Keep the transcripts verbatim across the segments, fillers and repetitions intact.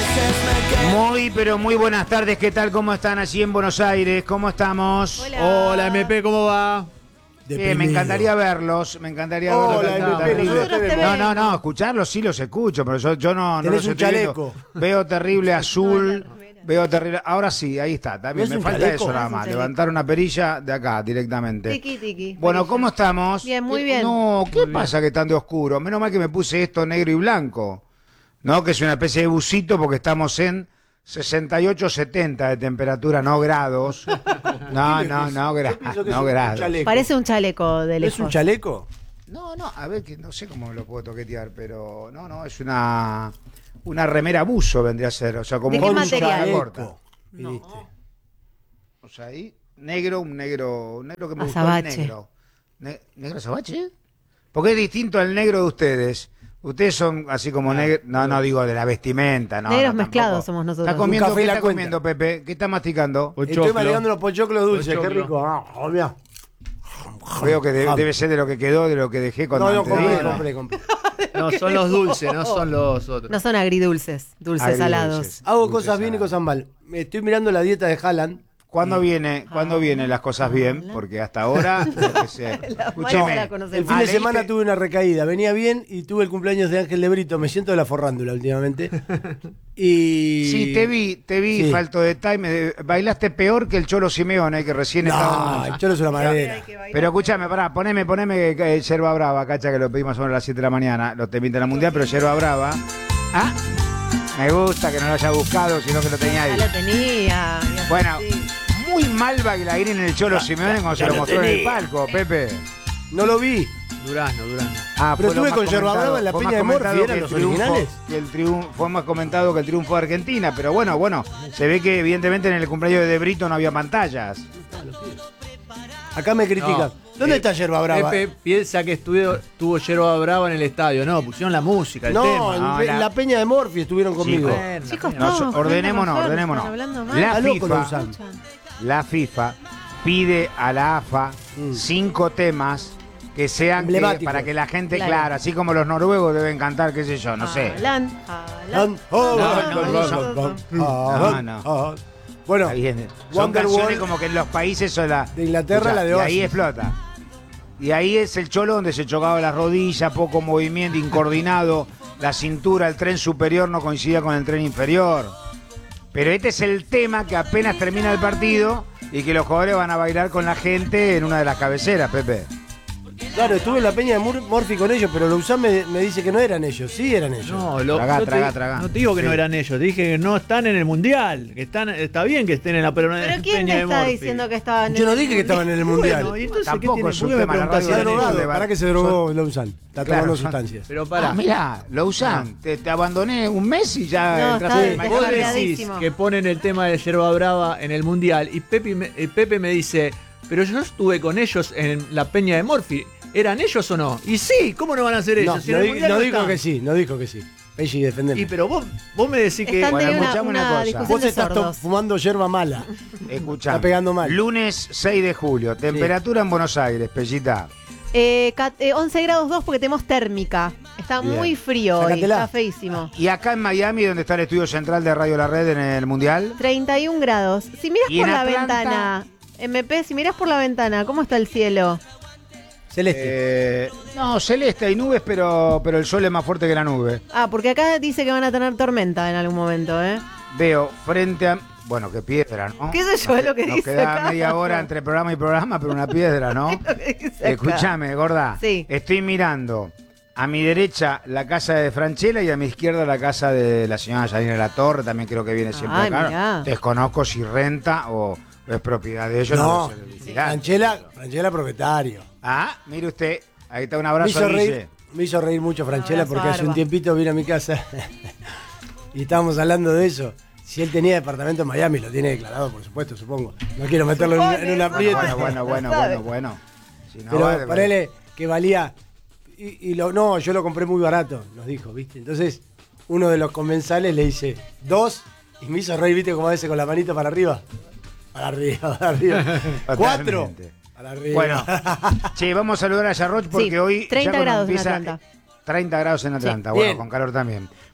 Muy, pero muy buenas tardes. ¿Qué tal? ¿Cómo están allí en Buenos Aires? ¿Cómo estamos? Hola, Hola M P, ¿cómo va? Bien, me encantaría verlos. Me encantaría Hola, verlos. M P, nosotros te No, vemos. no, no, escucharlos sí los escucho, pero yo, yo no, no Tenés los un estoy viendo. chaleco. Veo terrible azul. No, la remera. Veo terrible. Ahora sí, ahí está. También ¿No me es un falta chaleco? eso nada No es un más. chaleco. Levantar una perilla de acá directamente. Tiki, tiki. Bueno, Perilla. ¿cómo estamos? Bien, muy Eh, bien. No, ¿qué Muy pasa que están de oscuro? Menos mal que me puse esto negro y blanco. No, que es una especie de busito porque estamos en sesenta y ocho setenta de temperatura, no grados. No, no, no, gra- Yo pienso que no es un grados. chaleco. Parece un chaleco de ¿No lejos. es un chaleco? No, no, a ver, que no sé cómo lo puedo toquetear, pero no, no, es una una remera buzo vendría a ser, o sea, como ¿De qué un material? buzo corta. No. ¿Viste? O sea, ahí negro, un negro, un negro que me gustó el Azabache. negro. Ne- ¿Negro azabache? Porque es distinto al negro de ustedes. Ustedes son así como negros, no, no digo de la vestimenta, no. Negros no, mezclados tampoco. somos nosotros. ¿Está comiendo, Un café ¿qué y la está cuenta. comiendo, Pepe? ¿Qué está masticando? Estoy manejando unos pochoclos dulces, qué Pochoclo. rico. Ah, oh, mirá. Veo que de- Jam. debe ser de lo que quedó, de lo que dejé cuando No, no, antes de compré, ir. compré, compré. No, son los dulces, no son los otros. No son agridulces, dulces Agridulces. salados. Hago Dulces cosas bien y salados. cosas mal. Me estoy mirando la dieta de Haaland. ¿Cuándo viene, ¿cuándo vienen las cosas bien? Porque hasta ahora, yo qué sé. La Escúcheme. la conocemos. El fin Ah, de leíste- semana tuve una recaída. Venía bien y tuve el cumpleaños de Ángel de Brito. Me siento de la forrándula últimamente. Y... Sí, te vi, te vi, Sí. falto de time. Bailaste peor que el Cholo Simeone, que recién estaba. No, el cholo es una madera. Pero escúchame, pará, poneme, poneme eh, Yerba Brava, cacha, que lo pedimos sobre las siete de la mañana. Los te la mundial, pero Yerba Brava. Ah, me gusta que no lo haya buscado, sino que lo tenía Ya ahí. lo tenía. ya Bueno, sí. muy mal bailarín en el Cholo Simeone cuando se ya lo lo mostró en el tenía. palco, Pepe. No lo vi. Durazno, Durazno. Ah, Pero fue lo estuve más con Yerba comentado. Brava en la Fue Peña más de Morphy, comentado ¿eran que el los triunfo- originales? que el triunfo, fue más comentado que el triunfo de Argentina, pero bueno, bueno, se ve que evidentemente en el cumpleaños de De Brito no había pantallas. Acá me critican. No. ¿Dónde Eh, está Yerba Brava? Pepe piensa que estuvo, tuvo Yerba Brava en el estadio. No, pusieron la música, el No, tema. en, No, en la- la... Peña de Morphy estuvieron conmigo. Bueno, Chicos, bueno. Nos- no, ordenémonos, están ordenémonos. hablando mal. La Está loco FIFA, Lozano. la FIFA pide a la A F A Mm. cinco temas que sean que- Emblemáticos. para que la gente, Claro. claro, así como los noruegos deben cantar, qué sé yo, no sé. Haaland, Haaland. Oh, No, oh, no, oh, no, oh, oh, no. oh. Bueno, Ahí es- Son Wonderwall canciones como que en los países son la de Inglaterra, la de y Oasis. ahí explota. Y ahí es el Cholo donde se chocaba la rodilla, poco movimiento, incoordinado, la cintura, el tren superior no coincidía con el tren inferior. Pero este es el tema que apenas termina el partido y que los jugadores van a bailar con la gente en una de las cabeceras, Pepe. Claro, estuve en la Peña de Mur- Morphy con ellos, pero Luzán me, me dice que no eran ellos. Sí eran ellos. No, lo- Tragá, yo te- tragá, tragá. no te digo que Sí. no eran ellos, te dije que no están en el mundial. Que están, está bien que estén en la pero ¿Pero quién Peña te de está Morphy. diciendo que estaban Yo no dije que estaban en el mundial. Bueno, y entonces, ¿qué Tampoco tiene? es ¿Por un qué me tema, la preguntás radio si Está eran no ellos? drogado. debate. ¿Para qué se drogó Luzán? Está Claro, tomando son- sustancias. Pero Ah, pará. mirá, lo usan. Te, te abandoné un mes y ya No, entraste está- en Vos está decís cargadísimo. que ponen el tema de Yerba Brava en el mundial y Pepe me, eh, Pepe me dice, pero yo estuve con ellos en la Peña de Morphy. ¿Eran ellos o no? Y sí, ¿cómo no van a ser ellos? No, Si en no, el di- mundial no no dijo están. que sí, no dijo que sí. Pelli, defendeme. Y pero vos, vos me decís que... Están Bueno, teniendo una, escuchame una una cosa. discusión Vos de estás to- sordos. fumando yerba mala. Escuchá. Está pegando mal. Lunes seis de julio, temperatura en Buenos Aires, Pellita. Eh, cat- eh, once grados dos porque tenemos térmica. Está Bien. muy frío hoy, Sácatela. está feísimo. Y acá en Miami, donde está el estudio central de Radio La Red en el Mundial. treinta y un grados. Si miras ¿Y por en la Atlanta? ventana, M P, si miras por la ventana, ¿cómo está el cielo? Celeste. Eh, no, celeste, hay nubes, pero, pero el sol es más fuerte que la nube. Ah, porque acá dice que van a tener tormenta en algún momento, ¿eh? Veo frente a... Bueno, qué piedra, ¿no? ¿Qué sé yo Nos- lo que nos dice queda acá? media hora entre programa y programa, pero una piedra, ¿no? Lo que dice acá. Escúchame, gorda. Sí. Estoy mirando a mi derecha la casa de Franchella y a mi izquierda la casa de la señora Yanina La Torre, también creo que viene siempre Ay, acá. mirá. Desconozco si renta o es propiedad de ellos. No, lo sé verificar. Franchella, Franchella propietario. Ah, mire usted, ahí está un Me abrazo hizo, a Guille. reír, me hizo reír mucho Franchella Abrazo, porque hace un Barba. tiempito vino a mi casa y estábamos hablando de eso. Si él tenía departamento en Miami, lo tiene declarado, por supuesto, supongo. No quiero meterlo en, Supone, en una supone. aprieta. Bueno, bueno, bueno, ¿Sabe? bueno, bueno. Si no, Pero vale, ponele que valía. Y, y lo, no, yo lo compré muy barato, nos dijo, ¿viste? Entonces, uno de los comensales le dice, dos, y me hizo reír, ¿viste? Como a veces con la manito para arriba. Para arriba, para arriba. Cuatro. Totalmente. Para arriba. Bueno, che, vamos a saludar a Yarroch porque Sí, hoy. treinta ya cuando grados en empieza- Atlanta. treinta grados en Atlanta, Sí, bueno, bien. con calor también.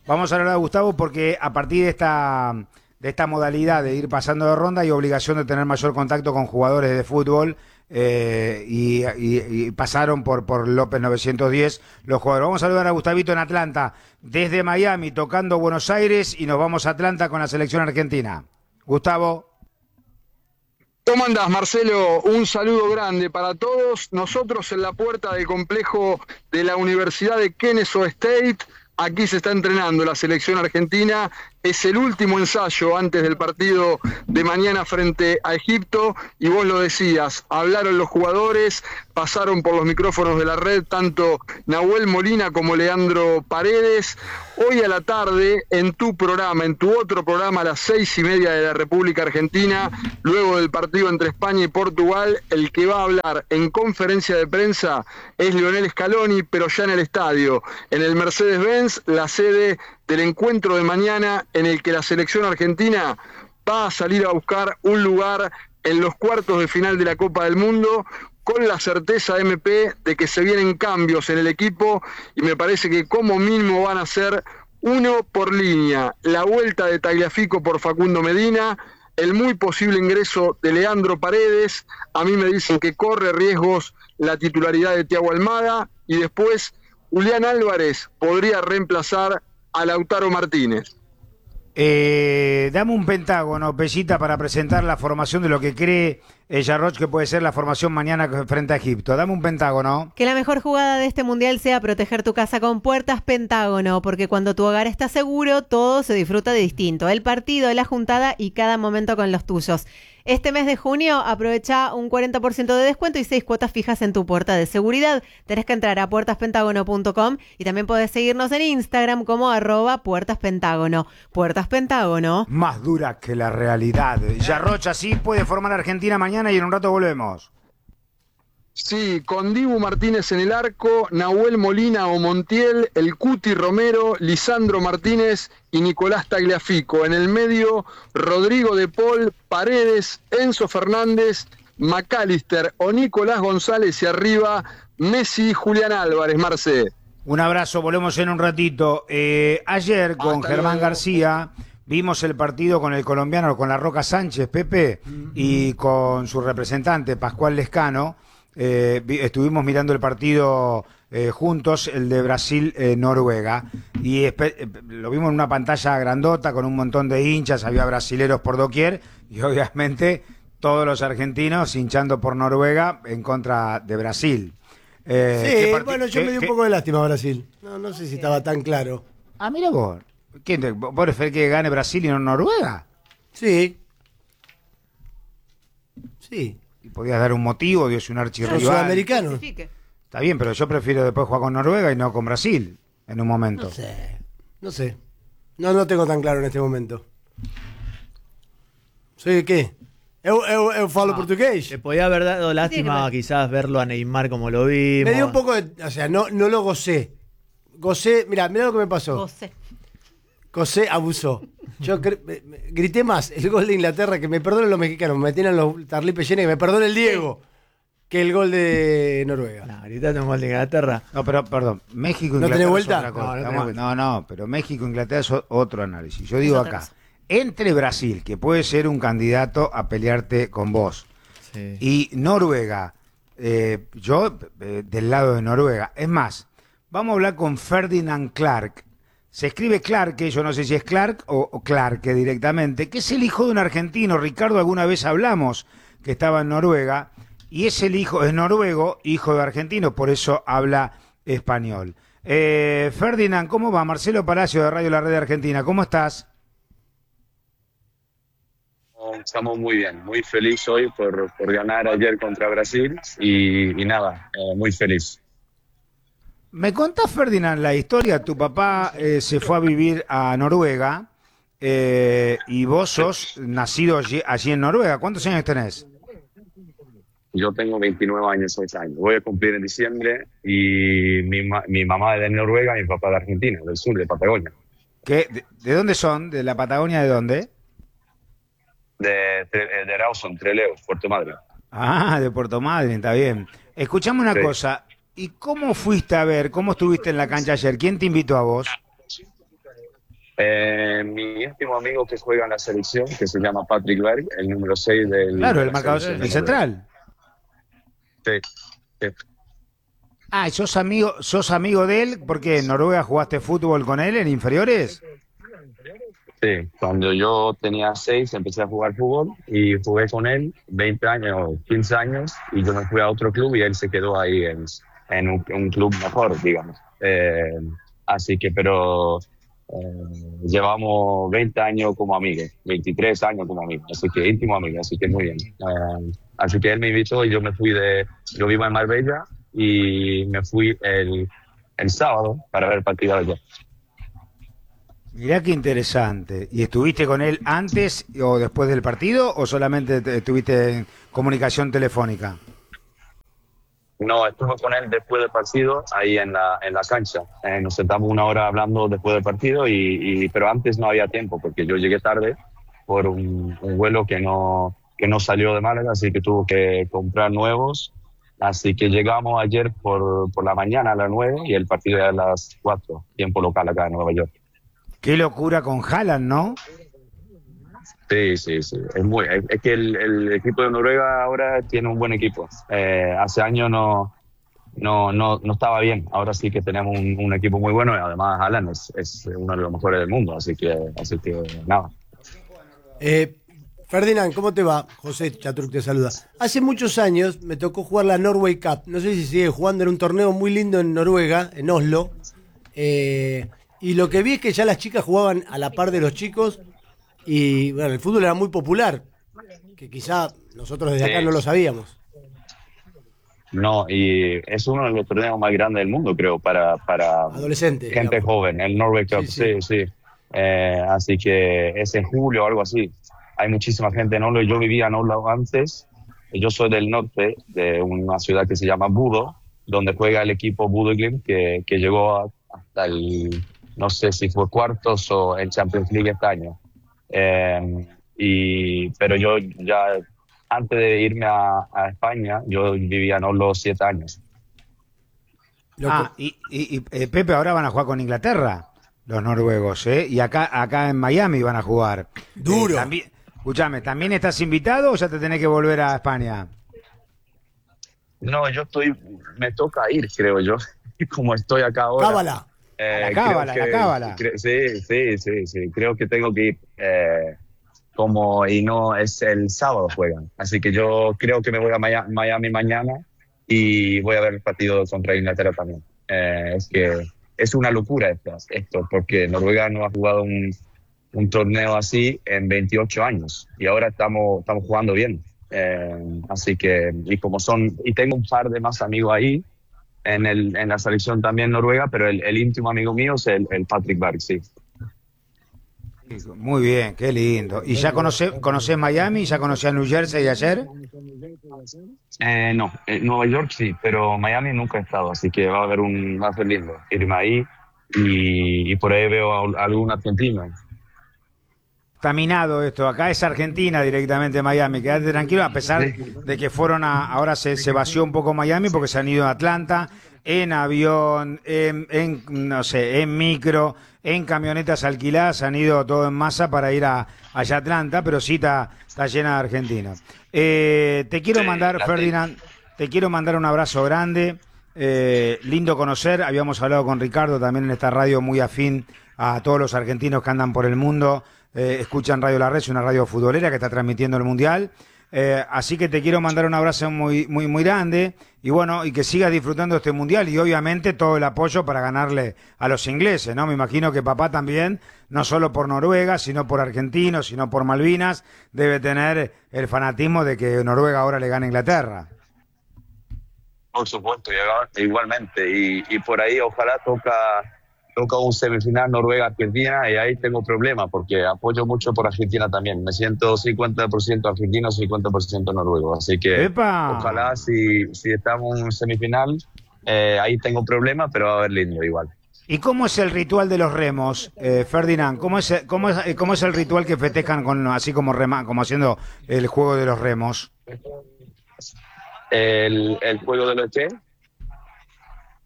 Vamos a hablar a Gustavo porque a partir de esta, de esta modalidad de ir pasando de ronda hay obligación de tener mayor contacto con jugadores de fútbol eh, y, y, y pasaron por, por López novecientos diez los jugadores. Vamos a saludar a Gustavito en Atlanta, desde Miami, tocando Buenos Aires, y nos vamos a Atlanta con la selección argentina. Gustavo. ¿Cómo andás, Marcelo? Un saludo grande para todos. Nosotros en la puerta del complejo de la Universidad de Kennesaw State. Aquí se está entrenando la selección argentina. Es el último ensayo antes del partido de mañana frente a Egipto. Y vos lo decías, hablaron los jugadores, pasaron por los micrófonos de la red tanto Nahuel Molina como Leandro Paredes. Hoy a la tarde, en tu programa, en tu otro programa, a las seis y media de la República Argentina, luego del partido entre España y Portugal, el que va a hablar en conferencia de prensa es Lionel Scaloni, pero ya en el estadio, en el Mercedes-Benz, la sede del encuentro de mañana, en el que la selección argentina va a salir a buscar un lugar en los cuartos de final de la Copa del Mundo, con la certeza M P de que se vienen cambios en el equipo, y me parece que como mínimo van a ser uno por línea: la vuelta de Tagliafico por Facundo Medina, el muy posible ingreso de Leandro Paredes, a mí me dicen que corre riesgos la titularidad de Thiago Almada, y después Julián Álvarez podría reemplazar a Lautaro Martínez. Eh, dame un pentágono, Pellita, para presentar la formación de lo que cree eh, Jarroch que puede ser la formación mañana frente a Egipto. Dame un pentágono. Que la mejor jugada de este mundial sea proteger tu casa con Puertas Pentágono, porque cuando tu hogar está seguro, todo se disfruta de distinto. El partido, la juntada y cada momento con los tuyos. Este mes de junio aprovecha un cuarenta por ciento de descuento y seis cuotas fijas en tu puerta de seguridad. Tenés que entrar a puertas pentágono punto com y también podés seguirnos en Instagram como arroba puertaspentágono. Puertas Pentágono. Más dura que la realidad. Jarroch así puede formar Argentina mañana y en un rato volvemos. Sí, con Dibu Martínez en el arco, Nahuel Molina o Montiel, el Cuti Romero, Lisandro Martínez y Nicolás Tagliafico. En el medio, Rodrigo de Paul, Paredes, Enzo Fernández, McAllister o Nicolás González, y arriba Messi y Julián Álvarez. Marce. Un abrazo, volvemos en un ratito. Eh, ayer con Hasta Germán luego. García vimos el partido con el colombiano, con la Roca Sánchez, Pepe, mm-hmm. y con su representante, Pascual Lescano. Eh, estuvimos mirando el partido eh, juntos, el de Brasil-Noruega, eh, y eh, lo vimos en una pantalla grandota con un montón de hinchas, había brasileros por doquier, y obviamente todos los argentinos hinchando por Noruega en contra de Brasil. Eh, sí, bueno, yo me di un poco de lástima a Brasil. No, no sé si estaba tan claro. Ah, mira vos. ¿Quién te, ¿Vos preferís que gane Brasil y no Noruega? Sí. Sí. Podías dar un motivo, Dios, un archirrival. Los sudamericanos. Está bien, pero yo prefiero después jugar con Noruega y no con Brasil en un momento. No sé, no sé. No, no tengo tan claro en este momento. ¿Soy qué? Eu, eu, eu falo no, portugués. Te podía haber dado lástima Sí, quizás verlo a Neymar como lo vimos. Me dio un poco de... O sea, no, no lo gocé. Gocé... Mirá, mirá lo que me pasó. José. José abusó. Yo cre- me- me- grité más el gol de Inglaterra, que me perdonen los mexicanos, me tienen los tarlipes llenos, que me perdone el Diego, que el gol de Noruega. No, gritate un gol de Inglaterra. No, pero perdón, México ¿No Inglaterra tenés es vuelta? otra cosa. No, no tenés Estamos- vuelta. no, no, pero México Inglaterra es o- otro análisis. Yo digo Es otra acá, cosa. entre Brasil, que puede ser un candidato a pelearte con vos, Sí. y Noruega, eh, yo eh, del lado de Noruega. Es más, vamos a hablar con Ferdinand Clark. Se escribe Clarke, yo no sé si es Clark o, o Clarke directamente, que es el hijo de un argentino. Ricardo, alguna vez hablamos que estaba en Noruega, y es el hijo, es noruego, hijo de argentino, por eso habla español. Eh, Ferdinand, ¿cómo va? Marcelo Palacio de Radio La Red de Argentina, ¿cómo estás? Estamos muy bien, muy feliz hoy por, por ganar ayer contra Brasil y, y nada, eh, muy feliz. ¿Me contás, Ferdinand, la historia? Tu papá eh, se fue a vivir a Noruega eh, y vos sos nacido allí, allí en Noruega. ¿Cuántos años tenés? Yo tengo veintinueve años, seis años. Voy a cumplir en diciembre y mi, ma- mi mamá es de Noruega y mi papá de Argentina, del sur, de Patagonia. ¿Qué, de, ¿De dónde son? ¿De la Patagonia de dónde? De, de, de Rawson, Trelew, Puerto Madryn. Ah, de Puerto Madryn, está bien. Escuchame una Sí. cosa. ¿Y cómo fuiste a ver, cómo estuviste en la cancha ayer? ¿Quién te invitó a vos? Eh, mi íntimo amigo que juega en la selección, que se llama Patrick Berg, el número seis del... Claro, de el la marcador, selección el de central. Noruega. Sí, sí. Ah, ¿y sos amigo, sos amigo de él? Porque en Noruega jugaste fútbol con él en inferiores. Sí, cuando yo tenía seis empecé a jugar fútbol y jugué con él veinte años, quince años, y yo me fui a otro club y él se quedó ahí en, en un, un club mejor, digamos. Eh, así que, pero eh, llevamos veinte años como amigos, veintitrés años como amigos, así que íntimo amigo, así que muy bien. Eh, así que él me invitó y yo me fui de, yo vivo en Marbella y me fui el, el sábado para ver el partido allá. Mirá qué interesante. ¿Y estuviste con él antes o después del partido o solamente te- estuviste en comunicación telefónica? No, estuve con él después del partido, ahí en la, en la cancha. Eh, nos sentamos una hora hablando después del partido, y, y, pero antes no había tiempo, porque yo llegué tarde por un, un vuelo que no, que no salió de Málaga, así que tuve que comprar nuevos. Así que llegamos ayer por, por la mañana a las nueve y el partido era a las cuatro, tiempo local acá en Nueva York. Qué locura con Haaland, ¿no? Sí, sí, sí. Es, muy, es, es que el, el equipo de Noruega ahora tiene un buen equipo. Eh, hace años no, no, no, no estaba bien. Ahora sí que tenemos un, un equipo muy bueno, y además Haaland es, es uno de los mejores del mundo. Así que, así que nada. Eh, Ferdinand, ¿cómo te va? José Chatruc te saluda. Hace muchos años me tocó jugar la Norway Cup. No sé si sigue jugando, en un torneo muy lindo en Noruega, en Oslo. Eh, y lo que vi es que ya las chicas jugaban a la par de los chicos. Y bueno, el fútbol era muy popular, que quizá nosotros desde acá Sí. no lo sabíamos. No, y es uno de los torneos más grandes del mundo, creo, para, para Adolescentes. gente digamos. joven, el Norway Cup. Sí, sí. Sí, sí. Eh, así que es en julio o algo así. Hay muchísima gente en Oslo. Yo vivía en Oslo antes. Yo soy del norte, de una ciudad que se llama Budo, donde juega el equipo Bodø/Glimt, que, que llegó a- hasta el, no sé si fue cuartos o en Champions League este año. Eh, y, pero yo ya, antes de irme a, a España, yo vivía en Oslo siete años. Lo Ah, que- y, y- y, eh, Pepe, ahora van a jugar con Inglaterra, los noruegos, ¿eh? Y acá, acá en Miami van a jugar. Duro. Eh, también, escúchame, ¿también estás invitado o ya te tenés que volver a España? No, yo estoy, me toca ir, creo yo, como estoy acá ahora. Cábala. Eh, La creo cábala, la que- cábala. cre- sí, sí, sí, sí, creo que tengo que ir. Eh, como, y no, es el sábado juegan. Así que yo creo que me voy a Maya- Miami mañana y voy a ver el partido contra Inglaterra también. Eh, es que es una locura esto, esto, porque Noruega no ha jugado un, un torneo así en veintiocho años y ahora estamos, estamos jugando bien. Eh, así que, y como son, y tengo un par de más amigos ahí en, el, en la selección también noruega, pero el, el íntimo amigo mío es el, el Patrick Berg, sí. Muy bien, qué lindo. ¿Y ya conocés, conocés Miami? ¿Ya conocés New Jersey ayer? Eh, no, en Nueva York sí, pero Miami nunca he estado, así que va a haber un, va a ser lindo irme ahí y, y por ahí veo a, a algún argentino. Está minado esto, acá es Argentina directamente Miami, quédate tranquilo, a pesar de que fueron a, ahora se, se vació un poco Miami porque se han ido a Atlanta, en avión, en, en no sé, en micro, en camionetas alquiladas, han ido todo en masa para ir a, allá a Atlanta, pero sí está, está llena de argentinos. Eh, te quiero Sí, mandar, la- Ferdinand, te quiero mandar un abrazo grande, eh, lindo conocer, habíamos hablado con Ricardo también en esta radio muy afín a todos los argentinos que andan por el mundo. Eh, escuchan Radio La Red, una radio futbolera que está transmitiendo el Mundial. Eh, así que te quiero mandar un abrazo muy, muy, muy grande y bueno, y que sigas disfrutando este Mundial y obviamente todo el apoyo para ganarle a los ingleses, ¿no? Me imagino que papá también, no solo por Noruega, sino por argentinos, sino por Malvinas, debe tener el fanatismo de que Noruega ahora le gane a Inglaterra. Por supuesto, y igualmente, y, y por ahí ojalá toca, toca un semifinal Noruega-Argentina y ahí tengo problemas porque apoyo mucho por Argentina también. Me siento cincuenta por ciento argentino, cincuenta por ciento noruego. Así que ¡Epa! ojalá si, si estamos en semifinal, eh, ahí tengo problemas, pero va a haber lindo igual. ¿Y cómo es el ritual de los remos, eh, Ferdinand? ¿Cómo es, cómo, es, ¿Cómo es el ritual que festejan con así como rema, como haciendo el juego de los remos? El, el juego de los que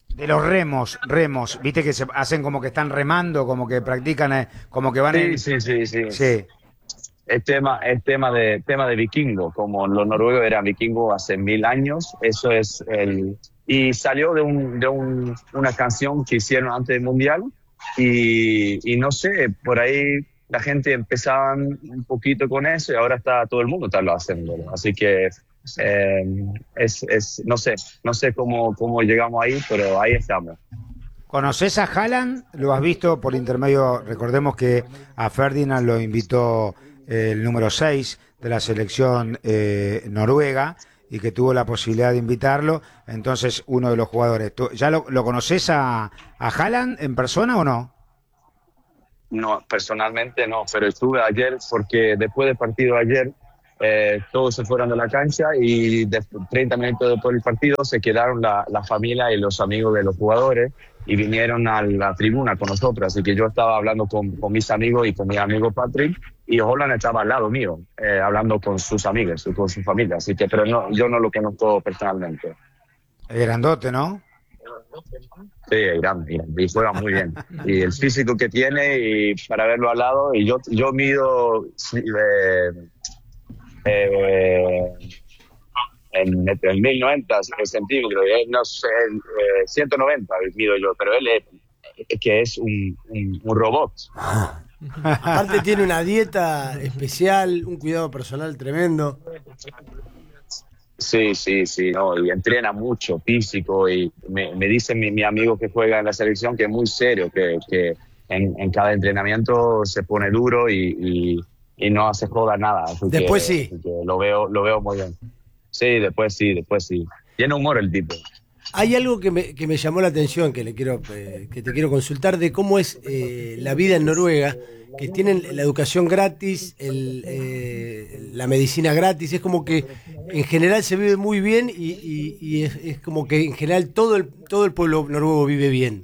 De los remos, remos, viste que se hacen como que están remando, como que practican, eh, como que van Sí, en... sí, sí, sí. Sí. Es tema, es tema de, tema de vikingo, como los noruegos eran vikingos hace mil años, eso es el... Y salió de, un, de un, una canción que hicieron antes del Mundial y, y no sé, por ahí la gente empezaba un poquito con eso y ahora está todo el mundo está lo haciendo. Así que eh, es, es, no sé, no sé cómo, cómo llegamos ahí, pero ahí estamos. ¿Conoces a Haaland? ¿Lo has visto por intermedio? Recordemos que a Ferdinand lo invitó eh, el número seis de la selección eh, noruega y que tuvo la posibilidad de invitarlo. Entonces, uno de los jugadores. ¿Tú, ¿Ya lo, lo conoces a, a Haaland en persona o no? No, personalmente no, pero estuve ayer porque después del partido de ayer eh, todos se fueron de la cancha y de treinta minutos después del partido se quedaron la, la familia y los amigos de los jugadores y vinieron a la tribuna con nosotros, así que yo estaba hablando con, con mis amigos y con mi amigo Patrick y Holland estaba al lado mío, eh, hablando con sus amigos, con su familia, así que pero no, yo no lo conozco personalmente. Es grandote, ¿no? Sí, es grande, y juega muy bien. Y el físico que tiene, y para verlo al lado, y yo, yo mido eh, eh, en, en mil noventa centímetros, eh, no sé, eh, ciento noventa mido yo, pero él es, es que es un, un, un robot. Aparte tiene una dieta especial, un cuidado personal tremendo. Sí, sí, sí, no, y entrena mucho físico y me, me dice mi, mi amigo que juega en la selección que es muy serio, que, que en, en cada entrenamiento se pone duro y, y, y no hace joda nada. Después que, sí. Que lo veo, lo veo muy bien. Sí, después sí, después sí. Tiene humor el tipo. Hay algo que me, que me llamó la atención, que le quiero eh, que te quiero consultar, de cómo es eh, la vida en Noruega, que tienen la educación gratis, el, eh, la medicina gratis, es como que en general se vive muy bien y, y, y es, es como que en general todo el, todo el pueblo noruego vive bien.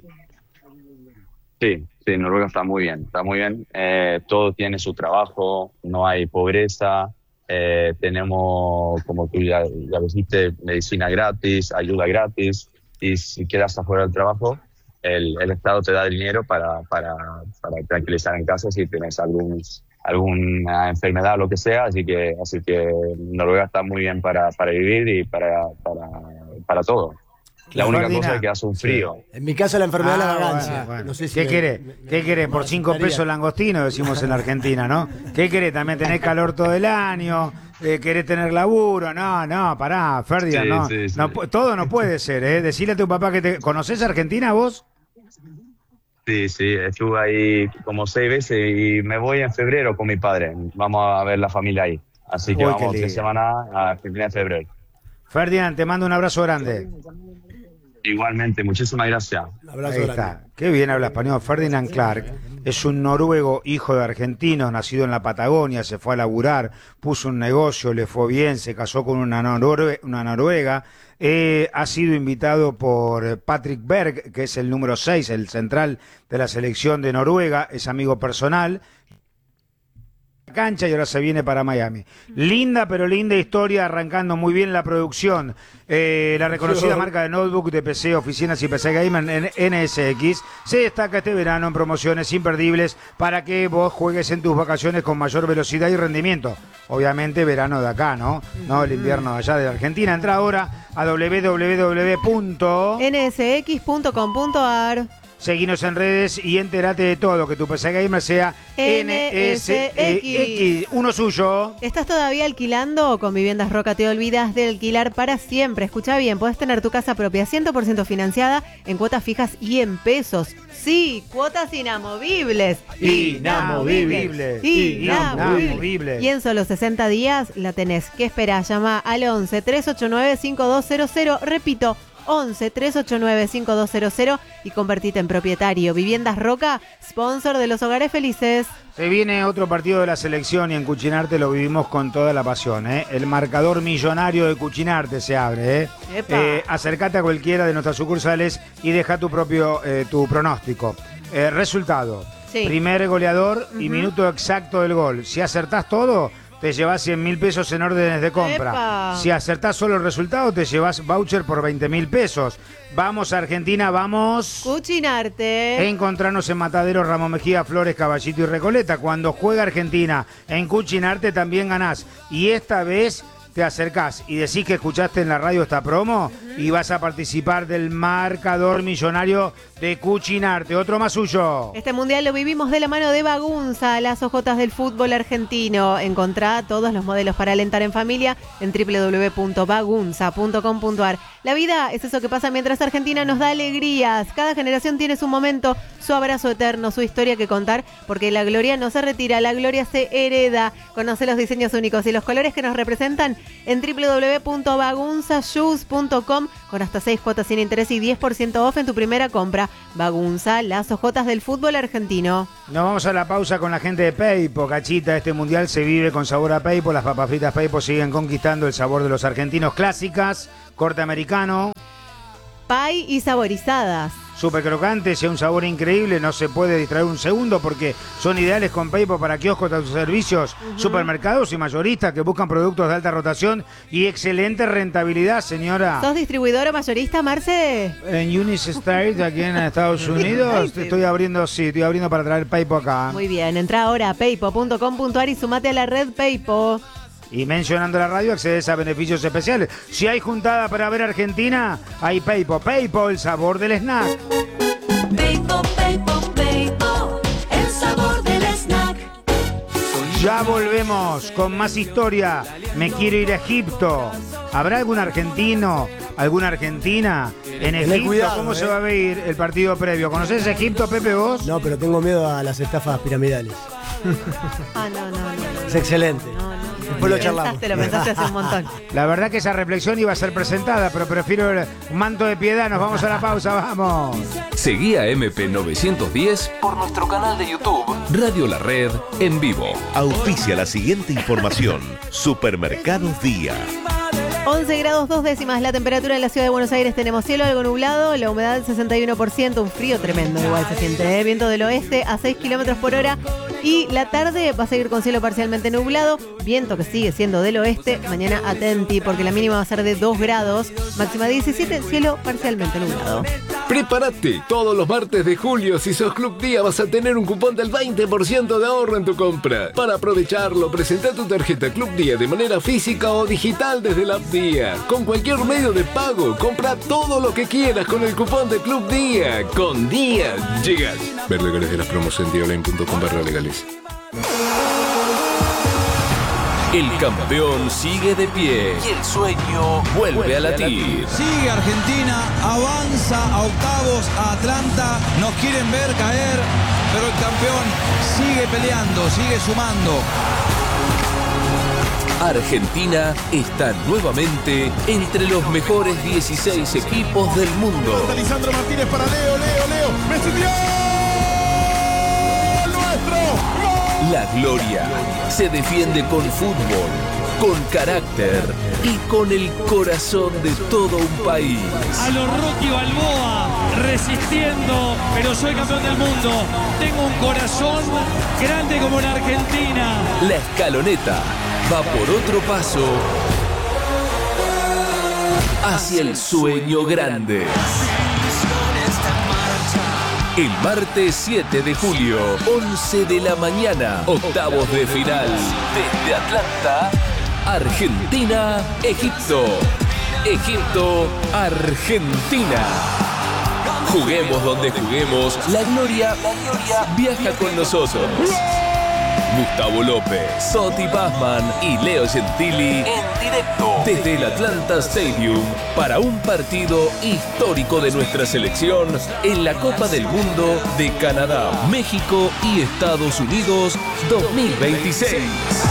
Sí, sí, Noruega está muy bien, está muy bien. Eh, todo tiene su trabajo, no hay pobreza, eh, tenemos, como tú ya, ya dijiste, medicina gratis, ayuda gratis, y si quedas afuera del trabajo, el, el Estado te da dinero para, para, para tranquilizar en casa si tienes algún, alguna enfermedad o lo que sea, así que, así que Noruega está muy bien para, para vivir y para, para, para todo. La La única Ferdinand. cosa es que hace un frío. En mi caso la enfermedad Ah, es la vagancia. bueno, bueno. No sé si ¿Qué me- querés? me- me- ¿Qué querés? Por me cinco asustaría. pesos langostino, decimos en la Argentina, ¿no? ¿Qué querés? También tenés calor todo el año, eh, querés tener laburo. No, no, pará, Ferdinand, Sí, no. sí, sí. no pu- todo no puede ser, ¿eh? Decile a tu papá que te... ¿Conocés Argentina vos? Sí, sí, estuve ahí como seis veces y me voy en febrero con mi padre. Vamos a ver la familia ahí. Así que Uy, qué vamos tres lindo. semanas a Argentina en febrero. Ferdinand, te mando un abrazo grande. Igualmente, muchísimas gracias. Un abrazo Ahí grande. está. Qué bien habla español. Ferdinand Clark es un noruego, hijo de argentinos, nacido en la Patagonia, se fue a laburar, puso un negocio, le fue bien, se casó con una, norue- una noruega. Eh, ha sido invitado por Patrick Berg, que es el número seis, el central de la selección de Noruega, es amigo personal. Cancha y ahora se viene para Miami. Linda pero linda historia, arrancando muy bien la producción. Eh, la reconocida Yo- marca de notebook de P C, oficinas y P C Gamer en N S X se destaca este verano en promociones imperdibles para que vos juegues en tus vacaciones con mayor velocidad y rendimiento. Obviamente verano de acá, ¿no? No el invierno de allá de Argentina. Entra ahora a w w w punto N S X punto com punto a r. seguinos en redes y entérate de todo, que tu P C Gamer sea N S X, uno suyo. ¿Estás todavía alquilando? Con Viviendas Roca te olvidas de alquilar para siempre. Escucha bien, puedes tener tu casa propia cien por ciento financiada en cuotas fijas y en pesos. Sí, cuotas inamovibles. Inamovibles. Inamovibles. Y en solo sesenta días la tenés. ¿Qué esperás? Llama al once, tres ocho nueve, cinco dos cero cero. Repito, once, tres ocho nueve, cinco dos cero cero y convertite en propietario. Viviendas Roca, sponsor de los hogares felices. Se viene otro partido de la selección y en Cuchinarte lo vivimos con toda la pasión, ¿eh? El marcador millonario de Cuchinarte se abre, ¿eh? Epa. Eh, acércate a cualquiera de nuestras sucursales y deja tu propio eh, tu pronóstico. Eh, resultado, Sí. primer goleador y Ujú. minuto exacto del gol. Si acertás todo, te llevas cien mil pesos en órdenes de compra. ¡Epa! Si acertás solo el resultado, te llevas voucher por veinte mil pesos. Vamos Argentina, vamos. Cucinarte. Encontrarnos en Matadero, Ramos Mejía, Flores, Caballito y Recoleta. Cuando juega Argentina en Cucinarte también ganás. Y esta vez te acercás y decís que escuchaste en la radio esta promo y vas a participar del marcador millonario de Cucinarte. Otro más suyo. Este mundial lo vivimos de la mano de Bagunza, las ojotas del fútbol argentino. Encontrá todos los modelos para alentar en familia en doble u doble u doble u punto bagunza punto com punto a r. La vida es eso que pasa mientras Argentina nos da alegrías. Cada generación tiene su momento, su abrazo eterno, su historia que contar, porque la gloria no se retira, la gloria se hereda. Conoce los diseños únicos y los colores que nos representan en doble u doble u doble u punto bagunza shoes punto com con hasta seis cuotas sin interés y diez por ciento off en tu primera compra. Bagunza, las ojotas del fútbol argentino. Nos vamos a la pausa con la gente de Peipo. Cachita, este mundial se vive con sabor a Peipo. Las papas fritas Peipo siguen conquistando el sabor de los argentinos. Clásicas, corte americano. Pay y saborizadas. Súper crocantes y un sabor increíble, no se puede distraer un segundo porque son ideales con Peipo para kioscos de autoservicios, uh-huh. supermercados y mayoristas que buscan productos de alta rotación y excelente rentabilidad, señora. ¿Sos distribuidor o mayorista, Marce? En Unis State, aquí en Estados Unidos, estoy abriendo, sí, estoy abriendo para traer Peipo acá. Muy bien, entra ahora a peipo punto com punto a r y sumate a la red Peipo. Y mencionando la radio accedes a beneficios especiales. Si hay juntada para ver Argentina, hay Peipo. Peipo, el sabor del snack. Peipo, Peipo, Peipo, el sabor del snack. Ya volvemos con más historia. Me quiero ir a Egipto. ¿Habrá algún argentino, alguna argentina en Egipto? Cuidado, ¿Cómo eh. se va a ver el partido previo? ¿Conoces Egipto, Pepe, vos? No, pero tengo miedo a las estafas piramidales. Ah, no, no, no. no. Es excelente. No, no, no. Después lo charlamos. Pensaste, lo pensaste hace un montón. La verdad que esa reflexión iba a ser presentada, pero prefiero el manto de piedad. Nos vamos a la pausa, vamos. Seguí a M P novecientos diez por nuestro canal de YouTube Radio La Red en vivo. Auspicia la siguiente información. Supermercados Día. once grados dos décimas la temperatura en la ciudad de Buenos Aires. Tenemos cielo algo nublado, la humedad sesenta y uno por ciento, un frío tremendo igual se siente, ¿eh? Viento del oeste a seis kilómetros por hora y la tarde va a seguir con cielo parcialmente nublado, viento que sigue siendo del oeste. Mañana atenti porque la mínima va a ser de dos grados, máxima diecisiete, cielo parcialmente nublado. Prepárate, todos los martes de julio, si sos Club Día vas a tener un cupón del veinte por ciento de ahorro en tu compra. Para aprovecharlo, presenta tu tarjeta Club Día de manera física o digital desde la app Día. Con cualquier medio de pago, compra todo lo que quieras con el cupón de Club Día. Con Día llegas. Ver legales de las promos en diaonline punto com barra legales. El campeón sigue de pie y el sueño vuelve a latir. Sigue Argentina, avanza a octavos, a Atlanta, nos quieren ver caer, pero el campeón sigue peleando, sigue sumando. Argentina está nuevamente entre los mejores dieciséis equipos del mundo. Lisandro Martínez para Leo, Leo, Leo, Messi, ¡gol nuestro! La gloria se defiende con fútbol, con carácter y con el corazón de todo un país. A los Rocky Balboa, resistiendo, pero soy campeón del mundo. Tengo un corazón grande como la Argentina. La escaloneta va por otro paso hacia el sueño grande. El martes siete de julio, once de la mañana, octavos de final. Desde Atlanta, Argentina, Egipto. Egipto, Argentina. Juguemos donde juguemos, la gloria, la gloria viaja con nosotros. Gustavo López, Totti Pazman y Leo Gentili en directo desde el Atlanta Stadium para un partido histórico de nuestra selección en la Copa del Mundo de Canadá, México y Estados Unidos dos mil veintiséis.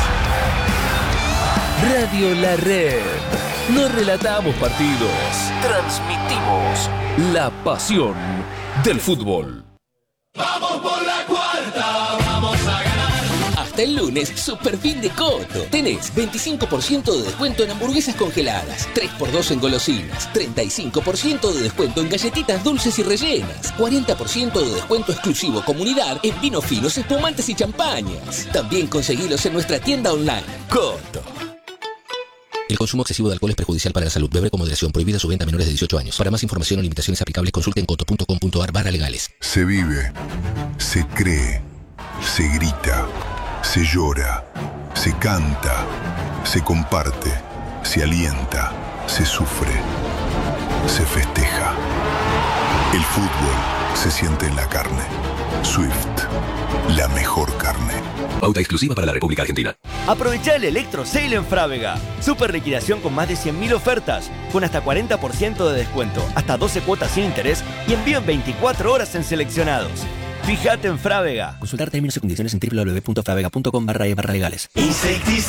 Radio La Red. No relatamos partidos, transmitimos la pasión del fútbol. Vamos por la cuarta, vamos a ganar. hasta el lunes, super fin de Coto. Tenés veinticinco por ciento de descuento en hamburguesas congeladas, tres por dos en golosinas, treinta y cinco por ciento de descuento en galletitas dulces y rellenas, cuarenta por ciento de descuento exclusivo comunidad en vinos finos, espumantes y champañas. También conseguilos en nuestra tienda online. Coto. El consumo excesivo de alcohol es perjudicial para la salud. Beber con moderación. Prohibida su venta a menores de dieciocho años. Para más información o limitaciones aplicables, consulte en coto punto com punto ar barra legales. Se vive, se cree, se grita, se llora, se canta, se comparte, se alienta, se sufre, se festeja. El fútbol se siente en la carne. Swift, la mejor carne. Pauta exclusiva para la República Argentina. Aprovecha el Electro Sale en Frávega. Super liquidación con más de cien mil ofertas, con hasta cuarenta por ciento de descuento, hasta doce cuotas sin interés y envío en veinticuatro horas en seleccionados. Fíjate en Frávega. Consultar términos y condiciones en doble u doble u doble u punto frávega punto com barra e barra legales.